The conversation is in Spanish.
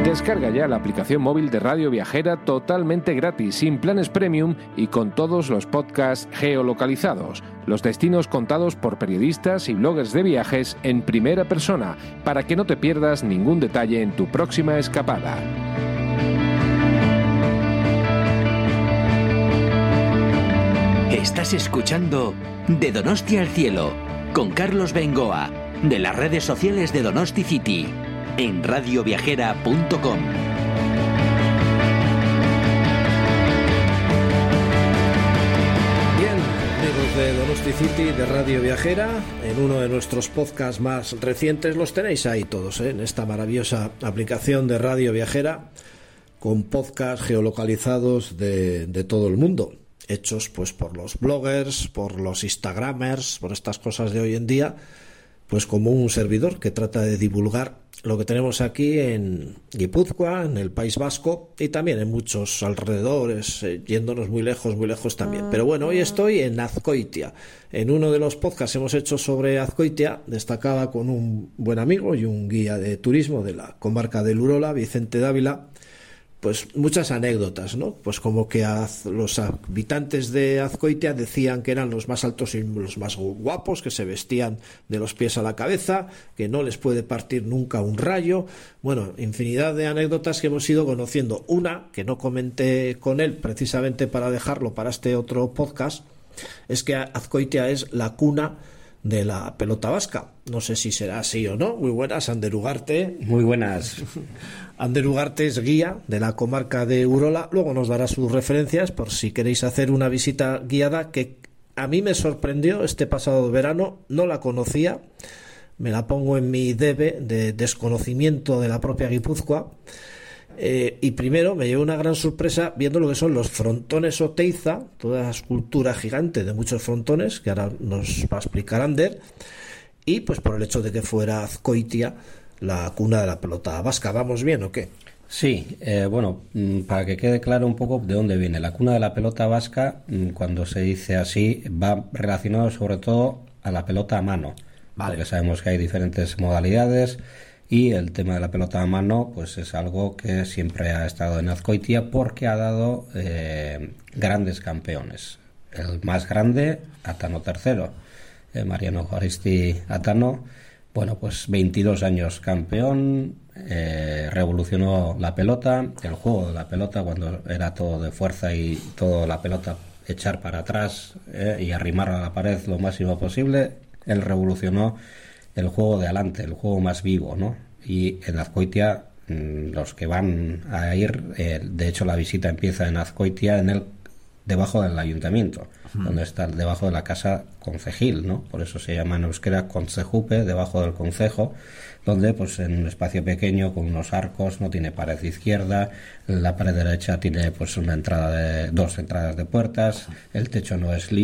Descarga ya la aplicación móvil de Radio Viajera totalmente gratis, sin planes premium y con todos los podcasts geolocalizados, los destinos contados por periodistas y bloggers de viajes en primera persona, para que no te pierdas ningún detalle en tu próxima escapada. Estás escuchando De Donosti al Cielo, con Carlos Bengoa, de las redes sociales de Donosti City, en radioviajera.com. Bien, amigos de Donosti City, de Radio Viajera, en uno de nuestros podcasts más recientes, los tenéis ahí todos, en esta maravillosa aplicación de Radio Viajera, con podcasts geolocalizados de todo el mundo, hechos pues por los bloggers, por los instagramers, por estas cosas de hoy en día, pues como un servidor que trata de divulgar lo que tenemos aquí en Guipúzcoa, en el País Vasco y también en muchos alrededores, yéndonos muy lejos también. Pero bueno, hoy estoy en Azkoitia. En uno de los podcasts hemos hecho sobre Azkoitia, destacaba con un buen amigo y un guía de turismo de la comarca del Urola, Vicente Dávila, pues muchas anécdotas, ¿no? Pues como que los habitantes de Azkoitia decían que eran los más altos y los más guapos, que se vestían de los pies a la cabeza, que no les puede partir nunca un rayo. Bueno, infinidad de anécdotas que hemos ido conociendo. Una, que no comenté con él precisamente para dejarlo para este otro podcast, es que Azkoitia es la cuna de la pelota vasca. No sé si será así o no. Muy buenas, Ander Ugarte. Muy buenas. Ander Ugarte es guía de la comarca de Urola. Luego nos dará sus referencias por si queréis hacer una visita guiada, que a mí me sorprendió este pasado verano. No la conocía. Me la pongo en mi debe de desconocimiento de la propia Guipúzcoa. Y primero me llevé una gran sorpresa viendo lo que son los frontones Oteiza, toda la escultura gigante de muchos frontones que ahora nos va a explicar Ander, y pues por el hecho de que fuera Azkoitia la cuna de la pelota vasca. ¿Vamos bien o qué? Sí, bueno, para que quede claro un poco de dónde viene la cuna de la pelota vasca, cuando se dice así va relacionado sobre todo a la pelota a mano, vale. Porque sabemos que hay diferentes modalidades. Y el tema de la pelota a mano pues es algo que siempre ha estado en Azkoitia porque ha dado grandes campeones. El más grande, Atano III, Mariano Juaristi Atano, bueno, pues 22 años campeón, revolucionó la pelota, el juego de la pelota cuando era todo de fuerza y todo la pelota echar para atrás y arrimar a la pared lo máximo posible. Él revolucionó el juego de adelante, el juego más vivo, ¿no? Y en Azkoitia, los que van a ir, de hecho la visita empieza en Azkoitia, debajo del ayuntamiento, donde está debajo de la casa concejil, ¿no? Por eso se llama en euskera concejupe, debajo del concejo, donde pues en un espacio pequeño con unos arcos, no tiene pared izquierda, la pared derecha tiene pues dos entradas de puertas, el techo no es liso,